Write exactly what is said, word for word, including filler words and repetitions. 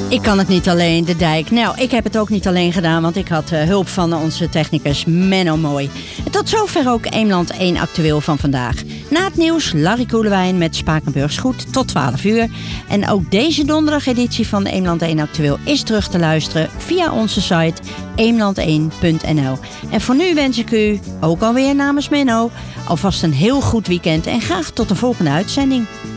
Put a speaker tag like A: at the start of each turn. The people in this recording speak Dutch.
A: Ik kan het niet alleen, de dijk. Nou, ik heb het ook niet alleen gedaan, want ik had uh, hulp van onze technicus Menno Mooi. En tot zover ook Eemland één actueel van vandaag. Na het nieuws Larry Koelewijn met Spakenburgs Goed tot twaalf uur. En ook deze donderdag editie van Eemland één actueel is terug te luisteren via onze site eemland één punt n l. En voor nu wens ik u, ook alweer namens Menno, alvast een heel goed weekend en graag tot de volgende uitzending.